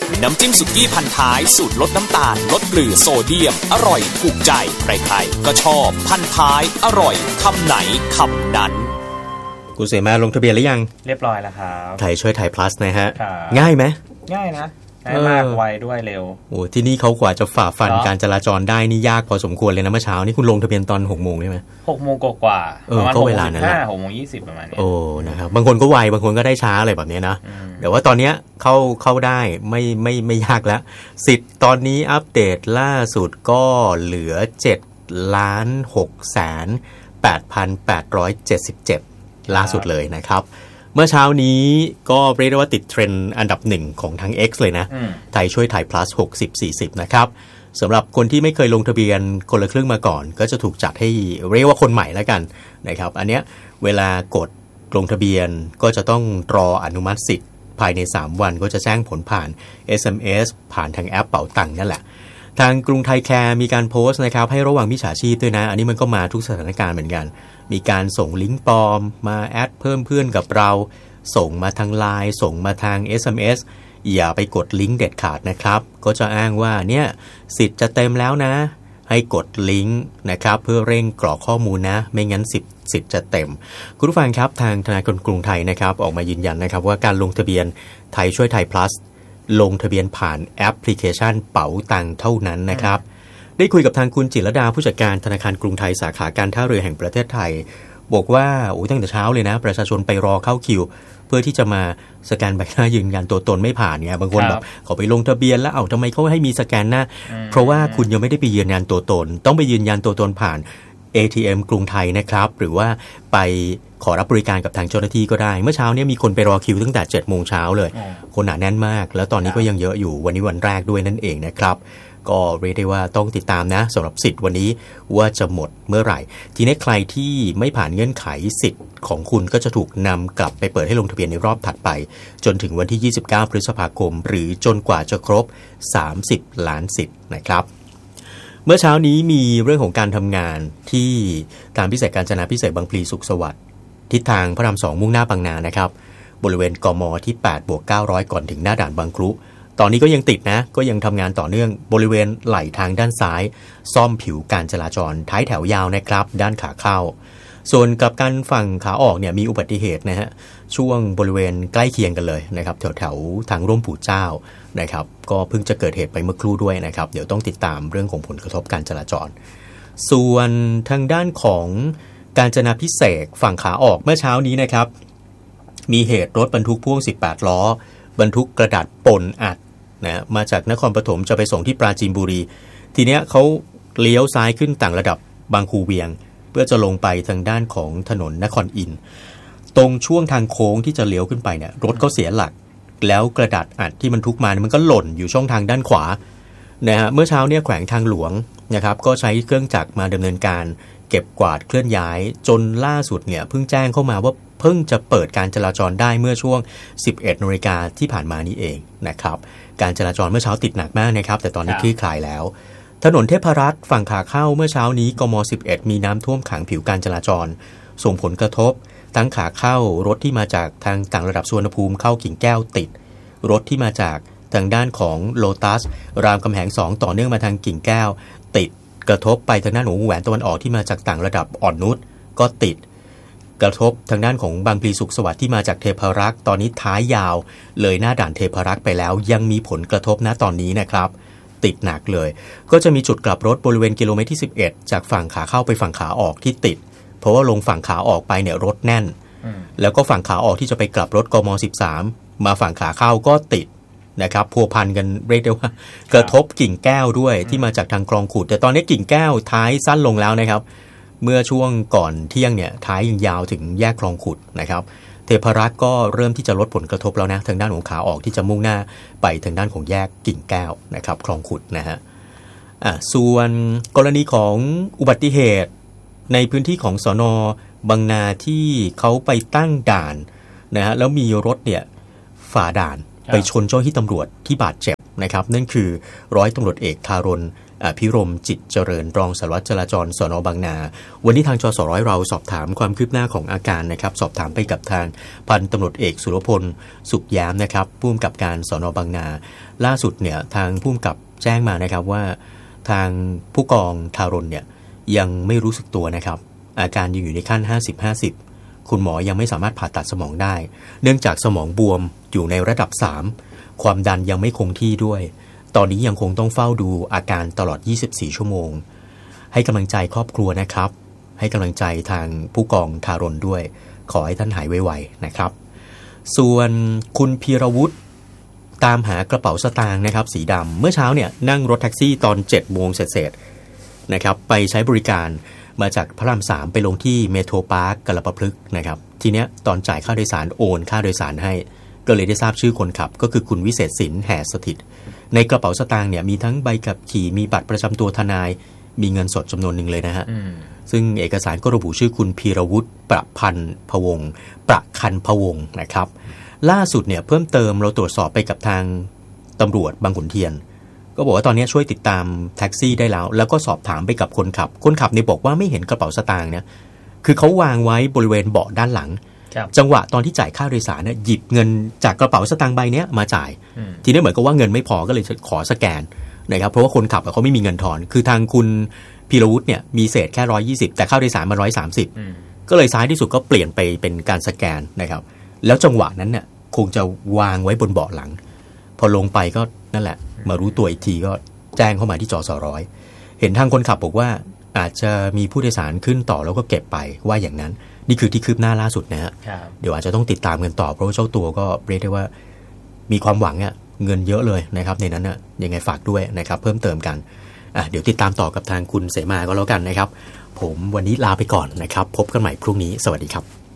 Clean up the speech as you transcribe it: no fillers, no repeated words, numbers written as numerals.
น้ำจิ้มสุกี้พันท้ายสูตรลดน้ำตาลลดเกลือโซเดียมอร่อยถูกใจใครๆก็ชอบพันท้ายอร่อยคำไหนคำนั้นคุณเสมาลงทะเบียนหรือยังเรียบร้อยแล้วครับไทยช่วยไทย plus นะฮะง่ายไหมง่ายนะง่ายมากไวด้วยเร็วโอ้ที่นี่เขากว่าจะฝ่าฟันการจราจรได้นี่ยากพอสมควรเลยนะเมื่อเช้านี่คุณลงทะเบียนตอน 6:00 นใช่ไหม 6:00 กว่าประมาณ 6:15 น 6:20 ประมาณนี้โอ้นะครับบางคนก็ไวบางคนก็ได้ช้าอะไรแบบนี้นะเดี๋ยวว่าตอนนี้เข้าได้ไม่ยากแล้วสิทธิ์ตอนนี้อัปเดตล่าสุดก็เหลือ 7,608,877 ล่าสุดเลยนะครับเมื่อเช้านี้ก็เรียกได้ว่าติดเทรนด์อันดับ1ของทั้ง X เลยนะไทยช่วยไทย plus 60-40 นะครับสำหรับคนที่ไม่เคยลงทะเบียนคนละครึ่งมาก่อนก็จะถูกจัดให้เรียกว่าคนใหม่แล้วกันนะครับอันเนี้ยเวลากดลงทะเบียนก็จะต้องรออนุมัติสิทธิ์ภายใน3วันก็จะแจ้งผลผ่าน SMS ผ่านทางแอปเป๋าตังค์นั่นแหละทางกรุงไทยแคร์มีการโพสต์นะครับให้ระวังมิจฉาชีพด้วยนะอันนี้มันก็มาทุกสถานการณ์เหมือนกันมีการส่งลิงก์ปลอมมาแอดเพิ่มเพื่อนกับเราส่งมาทาง LINE ส่งมาทาง SMS อย่าไปกดลิงก์เด็ดขาดนะครับก็จะอ้างว่าเนี่ยสิทธิ์จะเต็มแล้วนะให้กดลิงก์นะครับเพื่อเร่งกรอกข้อมูลนะไม่งั้นสิทธิ์จะเต็มคุณผู้ฟังครับทางธนาคารกรุงไทยนะครับออกมายืนยันนะครับว่าการลงทะเบียนไทยช่วยไทย plus ลงทะเบียนผ่านแอปพลิเคชันเป๋าตังค์เท่านั้นนะครับได้คุยกับทางคุณจิรดาผู้จัดการธนาคารกรุงไทยสาขาการท่าเรือแห่งประเทศไทยบอกว่าตั้งแต่เช้าเลยนะประชาชนไปรอเข้าคิวเพื่อที่จะมาสแกนใบหน้ายืนยันตัวตนไม่ผ่านเนี่ยบางคนแบบเขาไปลงทะเบียนแล้วทำไมเขาให้มีสแกนหน้าเพราะว่าคุณยังไม่ได้ไปยืนยันตัวตนต้องไปยืนยันตัวตนผ่าน ATM กรุงไทยนะครับหรือว่าไปขอรับบริการกับทางเจ้าหน้าที่ก็ได้เมื่อเช้านี้มีคนไปรอคิวตั้งแต่ 7:00 นเลยคนหนาแน่นมากแล้วตอนนี้ก็ยังเยอะอยู่วันนี้วันแรกด้วยนั่นเองนะครับก็เรียกได้ว่าต้องติดตามนะสำหรับสิทธิ์วันนี้ว่าจะหมดเมื่อไหร่ทีนี้ใครที่ไม่ผ่านเงื่อนไขสิทธิ์ของคุณก็จะถูกนำกลับไปเปิดให้ลงทะเบียนในรอบถัดไปจนถึงวันที่29พฤษภาคมหรือจนกว่าจะครบ30ล้านสิทธิ์นะครับเมื่อเช้านี้มีเรื่องของการทำงานที่ทางพิเศษกาญจนาพิเศษบางพลีสุขสวัสดิ์ทิศทางพระราม2มุ่งหน้าบางนานะครับบริเวณกมที่ 8+900 ก่อนถึงหน้าด่านบางครุตอนนี้ก็ยังติดนะก็ยังทำงานต่อเนื่องบริเวณไหล่ทางด้านซ้ายซ่อมผิวการจราจรท้ายแถวยาวนะครับด้านขาเข้าส่วนกับการฝั่งขาออกเนี่ยมีอุบัติเหตุนะฮะช่วงบริเวณใกล้เคียงกันเลยนะครับแถวทางร่วมปู่เจ้านะครับก็เพิ่งจะเกิดเหตุไปเมื่อครู่ด้วยนะครับเดี๋ยวต้องติดตามเรื่องของผลกระทบการจราจรส่วนทางด้านของกาญจนาภิเษกฝั่งขาออกเมื่อเช้านี้นะครับมีเหตุรถบรรทุกพ่วง18ล้อบรรทุกกระดาษป่นอัดนะมาจากนครปฐมจะไปส่งที่ปราจีนบุรีทีเนี้ยเขาเลี้ยวซ้ายขึ้นต่างระดับบางคูเวียงเพื่อจะลงไปทางด้านของถนนนครอินทร์ตรงช่วงทางโค้งที่จะเลี้ยวขึ้นไปเนี่ยรถเขาเสียหลักแล้วกระดาษอัดที่มันทุกมามันก็หล่นอยู่ช่องทางด้านขวานะฮะเมื่อเช้าเนี่ยแขวงทางหลวงนะครับก็ใช้เครื่องจักรมาดำเนินการเก็บกวาดเคลื่อนย้ายจนล่าสุดเนี่ยเพิ่งแจ้งเข้ามาว่าเพิ่งจะเปิดการจราจรได้เมื่อช่วง 11 น.ที่ผ่านมานี้เองนะครับการจราจรเมื่อเช้าติดหนักมากนะครับแต่ตอนนี้คลี่คลายแล้วถนนเทพรัตน์ฝั่งขาเข้าเมื่อเช้านี้กม11มีน้ำท่วมขังผิวการจราจรส่งผลกระทบทั้งขาเข้ารถที่มาจากทางต่างระดับสุวรรณภูมิเข้ากิ่งแก้วติดรถที่มาจากทางด้านของโลตัสรามคำแหง2ต่อเนื่องมาทางกิ่งแก้วติดกระทบไปทางด้านของวงแหวนตะวันออกที่มาจากต่างระดับอ่อนนุชก็ติดกระทบทางด้านของบางพลีสุขสวัสดิ์ที่มาจากเทพารักษ์ตอนนี้ท้ายยาวเลยหน้าด่านเทพารักษ์ไปแล้วยังมีผลกระทบณตอนนี้นะครับติดหนักเลยก็จะมีจุดกลับรถบริเวณกิโลเมตรที่11จากฝั่งขาเข้าไปฝั่งขาออกที่ติดเพราะว่าลงฝั่งขาออกไปเนี่ยรถแน่นแล้วก็ฝั่งขาออกที่จะไปกลับรถกม13มาฝั่งขาเข้าก็ติดนะครับพัวพันกันเรียกได้ว่ากระทบกิ่งแก้วด้วยที่มาจากทางคลองขุดแต่ตอนนี้กิ่งแก้วท้ายสั้นลงแล้วนะครับเมื่อช่วงก่อนเที่ยงเนี่ยท้ายยังยาวถึงแยกคลองขุดนะครับเทพรักษ์ก็เริ่มที่จะลดผลกระทบแล้วนะทางด้านของขาออกที่จะมุ่งหน้าไปทางด้านของแยกกิ่งแก้วนะครับคลองขุดนะฮะส่วนกรณีของอุบัติเหตุในพื้นที่ของสน.บางนาที่เขาไปตั้งด่านนะฮะแล้วมีรถเนี่ยฝ่าด่านไปชนเจ้าหน้าที่ตำรวจที่บาดเจ็บนะครับนั่นคือร้อยตำรวจเอกธารณพิรมจิตเจริญรองสารวัตรจราจรสน.บางนาวันนี้ทางจส.เราสอบถามความคืบหน้าของอาการนะครับสอบถามไปกับทางพันตำรวจเอกสุรพลสุขแย้มนะครับผู้กำกับการสน.บางนาล่าสุดเนี่ยทางผู้กำกับแจ้งมานะครับว่าทางผู้กองธารณเนี่ยยังไม่รู้สึกตัวนะครับอาการยังอยู่ในขั้น 50-50 คุณหมอยังไม่สามารถผ่าตัดสมองได้เนื่องจากสมองบวมอยู่ในระดับ 3ความดันยังไม่คงที่ด้วยตอนนี้ยังคงต้องเฝ้าดูอาการตลอด24ชั่วโมงให้กำลังใจครอบครัวนะครับให้กำลังใจทางผู้กองธารณด้วยขอให้ท่านหายไวๆนะครับส่วนคุณพีรวุฒิตามหากระเป๋าสตางค์นะครับสีดำเมื่อเช้าเนี่ยนั่งรถแท็กซี่ตอน 7 โมงเศษๆนะครับไปใช้บริการมาจากพระราม 3ไปลงที่เมโทรพาร์คกลปพฤกษ์นะครับทีเนี้ยตอนจ่ายค่าโดยสารโอนค่าโดยสารให้ก็เลยได้ทราบชื่อคนขับก็คือคุณวิเศษสินแห่สถิตในกระเป๋าสตางค์เนี่ยมีทั้งใบขับขี่มีบัตรประจำตัวทนายมีเงินสดจำนวนหนึ่งเลยนะฮะซึ่งเอกสารก็ระบุชื่อคุณพีรวุฒิประคันพวงศ์นะครับล่าสุดเนี่ยเพิ่มเติมเราตรวจสอบไปกับทางตำรวจบางขุนเทียนก็บอกว่าตอนนี้ช่วยติดตามแท็กซี่ได้แล้วก็สอบถามไปกับคนขับเนี่ยบอกว่าไม่เห็นกระเป๋าสตางค์เนี่ยคือเขาวางไว้บริเวณเบาะด้านหลังจังหวะตอนที่จ่ายค่าโดยสารเนี่ยหยิบเงินจากกระเป๋าสตางค์ใบนี้มาจ่ายทีนี้เหมือนกับว่าเงินไม่พอก็เลยขอสแกนนะครับเพราะว่าคนขับเขาไม่มีเงินทอนคือทางคุณพีรวุฒิเนี่ยมีเศษแค่120แต่ค่าโดยสารมา130ก็เลยซ้ายที่สุดก็เปลี่ยนไปเป็นการสแกนนะครับแล้วจังหวะนั้นเนี่ยคงจะวางไว้บนเบาะหลังพอลงไปก็นั่นแหละมารู้ตัวอีกทีก็แจ้งเข้ามาที่จส.เห็นทางคนขับบอกว่าอาจจะมีผู้โดยสารขึ้นต่อแล้วก็เก็บไปว่าอย่างนั้นนี่คือที่คืบหน้าล่าสุดนะฮะเดี๋ยวอาจจะต้องติดตามกันต่อเพราะว่าเจ้าตัวก็เรียกได้ว่ามีความหวังอ่ะเงินเยอะเลยนะครับในนั้นน่ะยังไงฝากด้วยนะครับเพิ่มเติมกันเดี๋ยวติดตามต่อกับทางคุณเสมาก็แล้วกันนะครับผมวันนี้ลาไปก่อนนะครับพบกันใหม่พรุ่งนี้สวัสดีครับ